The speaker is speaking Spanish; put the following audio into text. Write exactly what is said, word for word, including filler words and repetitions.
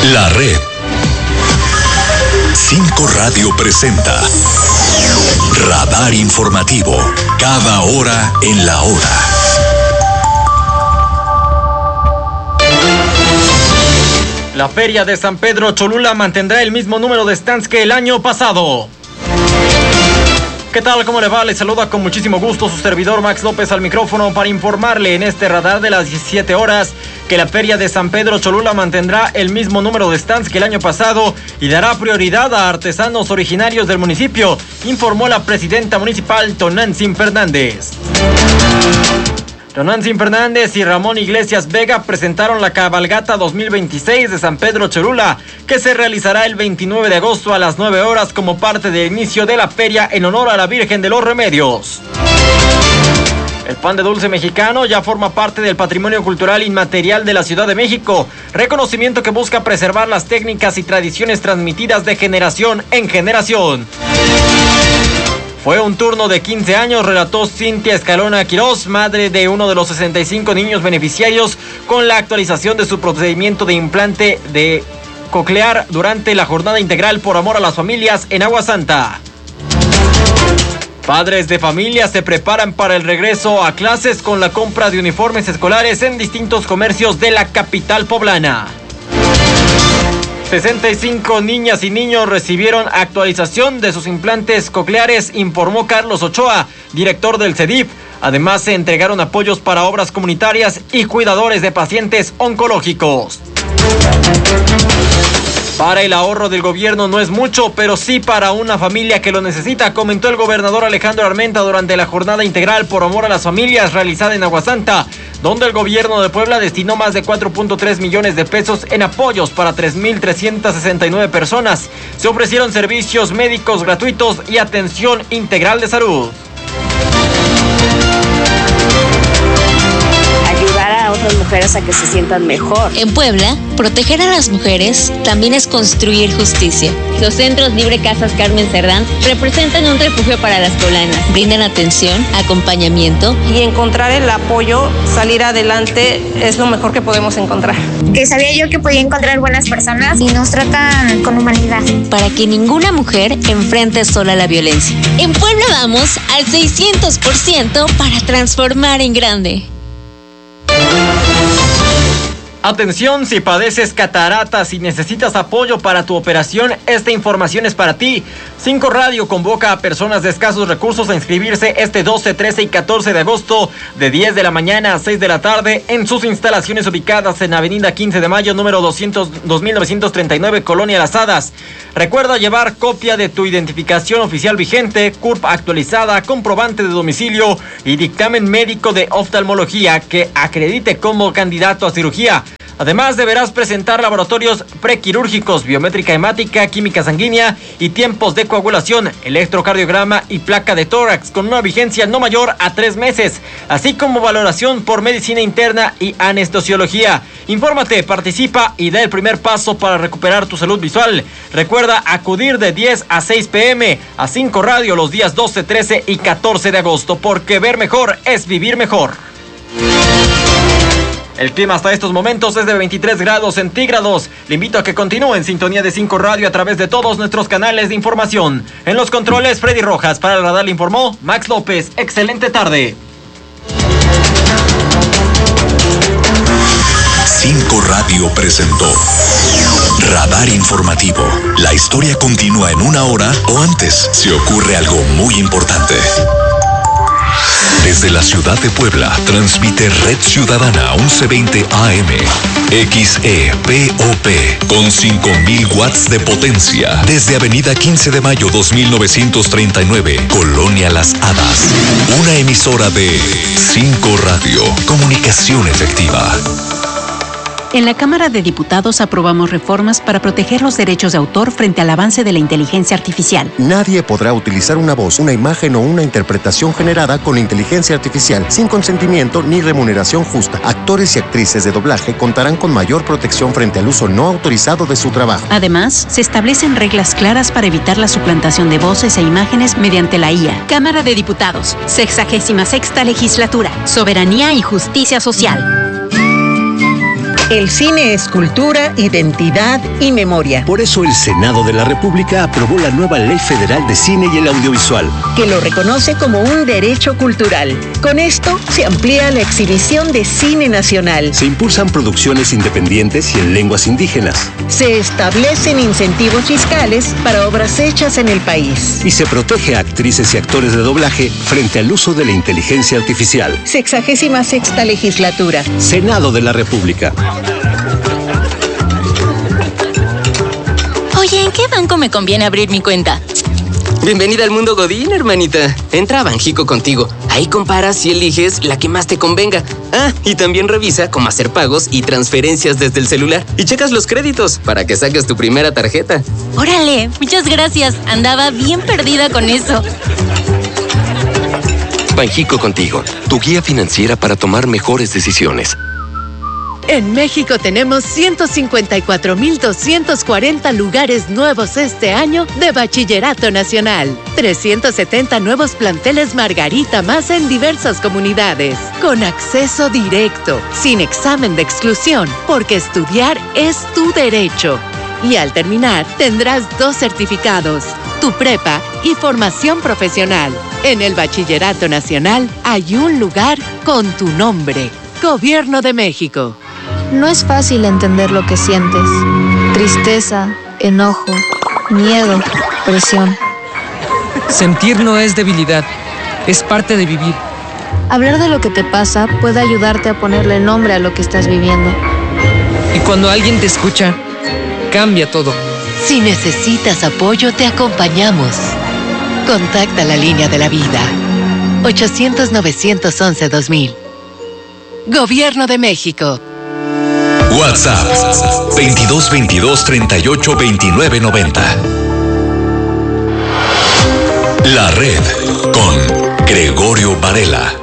La Red. Cinco Radio presenta Radar Informativo. Cada hora en la hora. La Feria de San Pedro Cholula mantendrá el mismo número de stands que el año pasado. ¿Qué tal? ¿Cómo le va? Le saluda con muchísimo gusto su servidor Max López al micrófono para informarle en este radar de las diecisiete horas que la Feria de San Pedro Cholula mantendrá el mismo número de stands que el año pasado y dará prioridad a artesanos originarios del municipio, informó la presidenta municipal Tonantzin Fernández. Tonantzin Fernández y Ramón Iglesias Vega presentaron la cabalgata dos mil veintiséis de San Pedro Cholula, que se realizará el veintinueve de agosto a las nueve horas como parte del inicio de la feria en honor a la Virgen de los Remedios. El pan de dulce mexicano ya forma parte del patrimonio cultural inmaterial de la Ciudad de México, reconocimiento que busca preservar las técnicas y tradiciones transmitidas de generación en generación. Fue un turno de quince años, relató Cintia Escalona Quirós, madre de uno de los sesenta y cinco niños beneficiarios, con la actualización de su procedimiento de implante de coclear durante la jornada integral por amor a las familias en Agua Santa. Padres de familia se preparan para el regreso a clases con la compra de uniformes escolares en distintos comercios de la capital poblana. sesenta y cinco niñas y niños recibieron actualización de sus implantes cocleares, informó Carlos Ochoa, director del C E D I F. Además, se entregaron apoyos para obras comunitarias y cuidadores de pacientes oncológicos. Para el ahorro del gobierno no es mucho, pero sí para una familia que lo necesita, comentó el gobernador Alejandro Armenta durante la jornada integral por amor a las familias realizada en Aguasanta, donde el gobierno de Puebla destinó más de cuatro punto tres millones de pesos en apoyos para tres mil trescientas sesenta y nueve personas. Se ofrecieron servicios médicos gratuitos y atención integral de salud. Otras mujeres a que se sientan mejor. En Puebla, proteger a las mujeres también es construir justicia. Los centros Libre Casas Carmen Cerdán representan un refugio para las poblanas. Brindan atención, acompañamiento y encontrar el apoyo, salir adelante es lo mejor que podemos encontrar. Que sabía yo que podía encontrar buenas personas y nos tratan con humanidad. Para que ninguna mujer enfrente sola la violencia. En Puebla vamos al seiscientos por ciento para transformar en grande. Atención, si padeces cataratas y necesitas apoyo para tu operación, esta información es para ti. Cinco Radio convoca a personas de escasos recursos a inscribirse este doce, trece y catorce de agosto de diez de la mañana a seis de la tarde en sus instalaciones ubicadas en Avenida quince de mayo, número doscientos, dos mil novecientos treinta y nueve, Colonia Las Hadas. Recuerda llevar copia de tu identificación oficial vigente, C U R P actualizada, comprobante de domicilio y dictamen médico de oftalmología que acredite como candidato a cirugía. Además, deberás presentar laboratorios prequirúrgicos, biométrica hemática, química sanguínea y tiempos de coagulación, electrocardiograma y placa de tórax con una vigencia no mayor a tres meses, así como valoración por medicina interna y anestesiología. Infórmate, participa y da el primer paso para recuperar tu salud visual. Recuerda acudir de diez a seis pm a Cinco Radio los días doce, trece y catorce de agosto, porque ver mejor es vivir mejor. El clima hasta estos momentos es de veintitrés grados centígrados. Le invito a que continúe en sintonía de Cinco Radio a través de todos nuestros canales de información. En los controles, Freddy Rojas. Para el radar le informó Max López. Excelente tarde. Cinco Radio presentó Radar Informativo. La historia continúa en una hora o antes si ocurre algo muy importante. Desde la ciudad de Puebla, transmite Red Ciudadana once veinte A M, X E P O P, con cinco mil watts de potencia. Desde Avenida quince de mayo, dos mil novecientos treinta y nueve, Colonia Las Hadas. Una emisora de Cinco Radio, comunicación efectiva. En la Cámara de Diputados aprobamos reformas para proteger los derechos de autor frente al avance de la inteligencia artificial. Nadie podrá utilizar una voz, una imagen o una interpretación generada con inteligencia artificial sin consentimiento ni remuneración justa. Actores y actrices de doblaje contarán con mayor protección frente al uso no autorizado de su trabajo. Además, se establecen reglas claras para evitar la suplantación de voces e imágenes mediante la I A. Cámara de Diputados, sexagésima sexta legislatura, soberanía y justicia social. El cine es cultura, identidad y memoria. Por eso el Senado de la República aprobó la nueva Ley Federal de Cine y el Audiovisual, que lo reconoce como un derecho cultural. Con esto se amplía la exhibición de cine nacional. Se impulsan producciones independientes y en lenguas indígenas. Se establecen incentivos fiscales para obras hechas en el país. Y se protege a actrices y actores de doblaje frente al uso de la inteligencia artificial. Sexagésima sexta legislatura. Senado de la República. Oye, ¿en qué banco me conviene abrir mi cuenta? Bienvenida al mundo Godín, hermanita. Entra a Banjico contigo. Ahí comparas y eliges la que más te convenga. Ah, y también revisa cómo hacer pagos y transferencias desde el celular. Y checas los créditos para que saques tu primera tarjeta. Órale, muchas gracias. Andaba bien perdida con eso. Banjico contigo, tu guía financiera para tomar mejores decisiones. En México tenemos ciento cincuenta y cuatro mil doscientos cuarenta lugares nuevos este año de Bachillerato Nacional. trescientos setenta nuevos planteles Margarita más en diversas comunidades. Con acceso directo, sin examen de exclusión, porque estudiar es tu derecho. Y al terminar, tendrás dos certificados, tu prepa y formación profesional. En el Bachillerato Nacional hay un lugar con tu nombre. Gobierno de México. No es fácil entender lo que sientes. Tristeza, enojo, miedo, presión. Sentir no es debilidad, es parte de vivir. Hablar de lo que te pasa puede ayudarte a ponerle nombre a lo que estás viviendo. Y cuando alguien te escucha, cambia todo. Si necesitas apoyo, te acompañamos. Contacta la línea de la vida. ochocientos, novecientos once, dos mil. Gobierno de México. WhatsApp veintidós veintidós treinta y ocho veintinueve noventa. La Red con Gregorio Varela.